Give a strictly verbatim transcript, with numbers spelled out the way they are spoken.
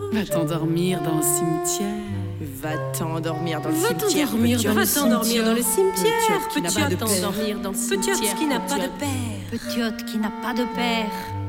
Va t'endormir dans le cimetière. Va t'endormir dans le Va cimetière. t'endormir petiote. dans, t'endormir dans le cimetière. Petiote qui n'a pas de Petiote père. t'endormir dans le cimetière. Petiote qui n'a pas de père. Petiote qui n'a pas de père.